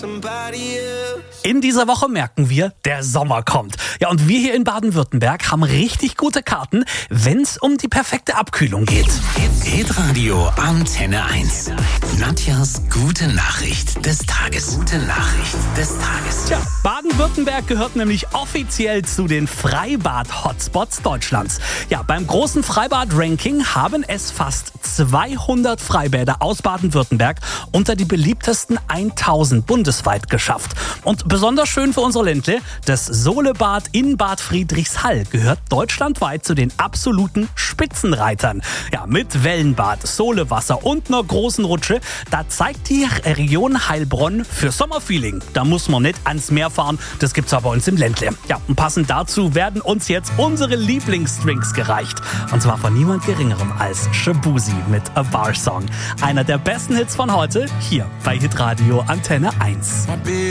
In dieser Woche merken wir, der Sommer kommt. Ja, und wir hier in Baden-Württemberg haben richtig gute Karten, wenn es um die perfekte Abkühlung geht. Hitradio Antenne 1. Nadjas gute Nachricht des Tages. Gute Nachricht des Tages. Tja, Baden-Württemberg gehört nämlich offiziell zu den Freibad-Hotspots Deutschlands. Ja, beim großen Freibad-Ranking haben es fast 200 Freibäder aus Baden-Württemberg unter die beliebtesten 1000 bundesweit geschafft. Und besonders schön für unsere Ländle, das Solebad in Bad Friedrichshall gehört deutschlandweit zu den absoluten Spitzenreitern. Ja, mit Wellenbad, Solewasser und einer großen Rutsche, da zeigt die Region Heilbronn für Sommerfeeling. Da muss man nicht ans Meer fahren, das gibt's aber bei uns im Ländle. Ja, und passend dazu werden uns jetzt unsere Lieblingsdrinks gereicht. Und zwar von niemand Geringerem als Shaboozey mit A Bar Song. Einer der besten Hits von heute, hier bei Hitradio Antenne 1.